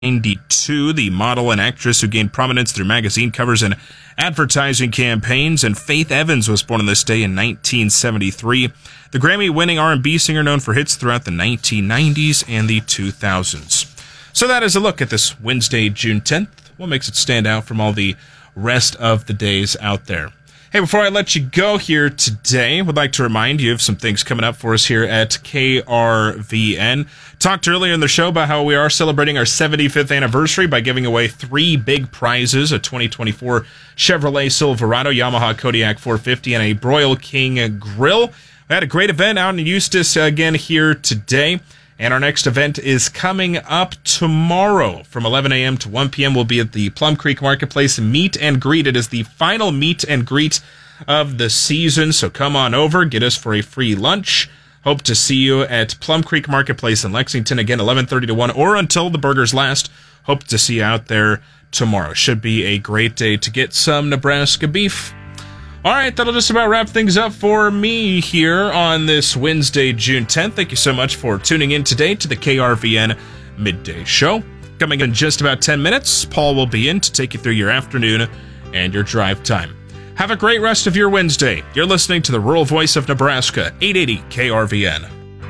1992, the model and actress who gained prominence through magazine covers and advertising campaigns, and Faith Evans was born on this day in 1973. The Grammy-winning R&B singer known for hits throughout the 1990s and the 2000s. So that is a look at this Wednesday, June 10th. What makes it stand out from all the rest of the days out there? Hey, before I let you go here today, I would like to remind you of some things coming up for us here at KRVN. Talked earlier in the show about how we are celebrating our 75th anniversary by giving away 3 big prizes, a 2024 Chevrolet Silverado, Yamaha Kodiak 450, and a Broil King grill. We had a great event out in Eustis again here today. And our next event is coming up tomorrow from 11 a.m. to 1 p.m. We'll be at the Plum Creek Marketplace Meet and Greet. It is the final meet and greet of the season, so come on over, get us for a free lunch. Hope to see you at Plum Creek Marketplace in Lexington, again, 11:30 to 1, or until the burgers last. Hope to see you out there tomorrow. Should be a great day to get some Nebraska beef. All right, that'll just about wrap things up for me here on this Wednesday, June 10th. Thank you so much for tuning in today to the KRVN Midday Show. Coming in just about 10 minutes, Paul will be in to take you through your afternoon and your drive time. Have a great rest of your Wednesday. You're listening to the Rural Voice of Nebraska, 880 KRVN.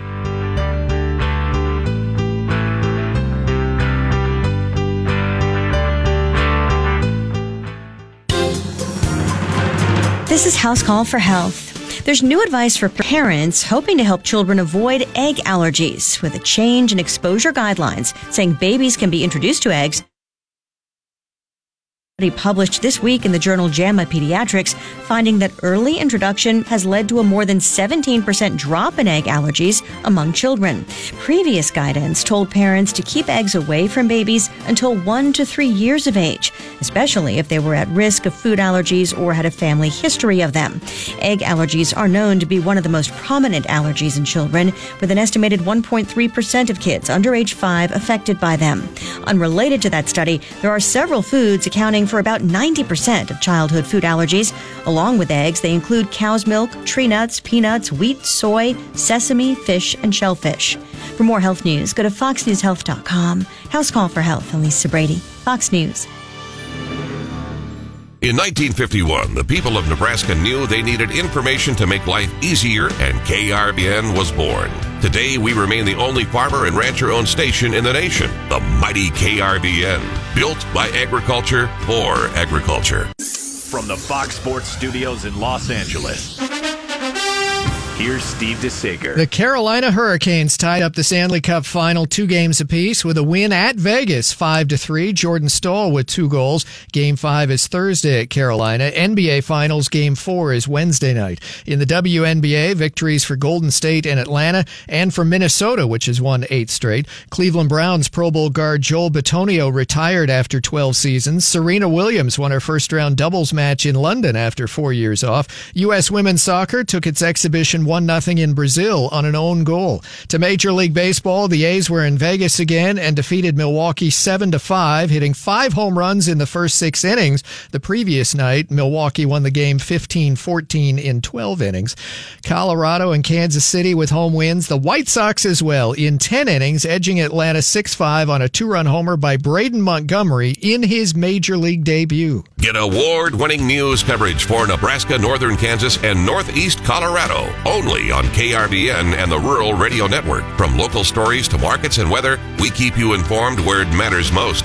This is House Call for Health. There's new advice for parents hoping to help children avoid egg allergies with a change in exposure guidelines saying babies can be introduced to eggs. Published this week in the journal JAMA Pediatrics, finding that early introduction has led to a more than 17% drop in egg allergies among children. Previous guidance told parents to keep eggs away from babies until 1 to 3 years of age, especially if they were at risk of food allergies or had a family history of them. Egg allergies are known to be one of the most prominent allergies in children, with an estimated 1.3% of kids under age 5 affected by them. Unrelated to that study, there are several foods accounting for about 90% of childhood food allergies. Along with eggs, they include cow's milk, tree nuts, peanuts, wheat, soy, sesame, fish, and shellfish. For more health news, go to foxnewshealth.com. House Call for Health, Elisa Brady, Fox News. In 1951, the people of Nebraska knew they needed information to make life easier, and KRVN was born. Today, we remain the only farmer and rancher-owned station in the nation, the mighty KRVN, built by agriculture for agriculture. From the Fox Sports Studios in Los Angeles, here's Steve DeSager. The Carolina Hurricanes tied up the Stanley Cup final 2 games apiece with a win at Vegas, 5-3. Jordan Staal with 2 goals. Game 5 is Thursday at Carolina. NBA Finals Game 4 is Wednesday night. In the WNBA, victories for Golden State and Atlanta, and for Minnesota, which has won 8 straight. Cleveland Browns Pro Bowl guard Joel Bitonio retired after 12 seasons. Serena Williams won her first-round doubles match in London after 4 years off. U.S. women's soccer took its exhibition 1-0 in Brazil on an own goal. To Major League Baseball, the A's were in Vegas again and defeated Milwaukee 7-5, hitting 5 home runs in the first 6 innings. The previous night, Milwaukee won the game 15-14 in 12 innings. Colorado and Kansas City with home wins. The White Sox as well in 10 innings, edging Atlanta 6-5 on a 2-run homer by Braden Montgomery in his Major League debut. Get award-winning news coverage for Nebraska, Northern Kansas, and Northeast Colorado. Only on KRVN and the Rural Radio Network. From local stories to markets and weather, we keep you informed where it matters most.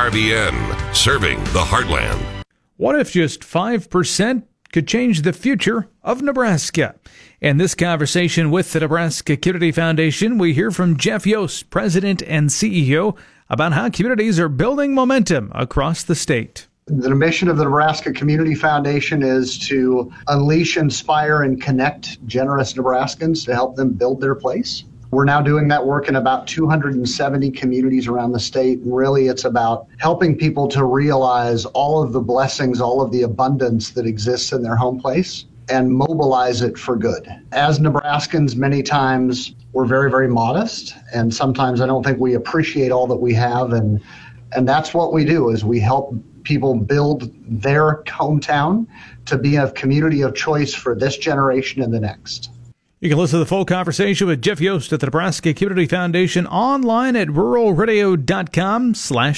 KRVN, serving the heartland. What if just 5% could change the future of Nebraska? In this conversation with the Nebraska Community Foundation, we hear from Jeff Yost, President and CEO, about how communities are building momentum across the state. The mission of the Nebraska Community Foundation is to unleash, inspire, and connect generous Nebraskans to help them build their place. We're now doing that work in about 270 communities around the state. And really, it's about helping people to realize all of the blessings, all of the abundance that exists in their home place and mobilize it for good. As Nebraskans, many times we're very, very modest. And sometimes I don't think we appreciate all that we have. And that's what we do, is we help people build their hometown to be a community of choice for this generation and the next. You can listen to the full conversation with Jeff Yost at the Nebraska Community Foundation online at ruralradio.com/